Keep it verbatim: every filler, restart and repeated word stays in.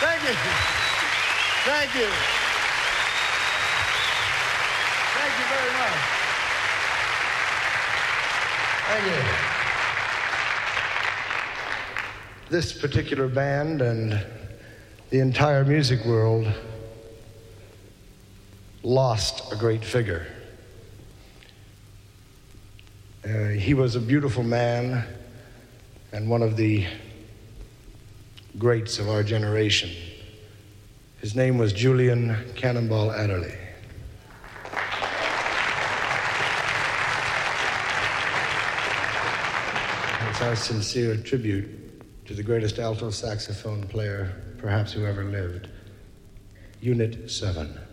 Thank you. Thank you. Thank you very much. Thank you. This particular band and the entire music world lost a great figure. Uh, he was a beautiful man and one of the greats of our generation. His name was Julian Cannonball Adderley. It's our sincere tribute to the greatest alto saxophone player perhaps who ever lived. Unit seven.